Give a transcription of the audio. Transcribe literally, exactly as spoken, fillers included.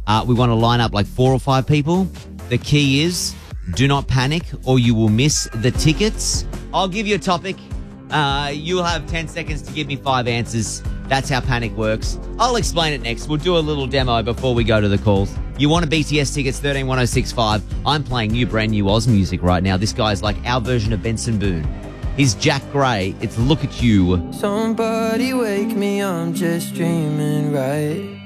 Uh, we want to line up like four or five people. The key is do not panic or you will miss the tickets. I'll give you a topic. Uh, you'll have ten seconds to give me five answers. That's how panic works. I'll explain it next. We'll do a little demo before we go to the calls. You want a B T S tickets, thirteen one oh six five. I'm playing new, brand new Oz music right now. This guy's like our version of Benson Boone. He's Jack Gray. It's Look at You. Somebody wake me, I'm just dreaming, right?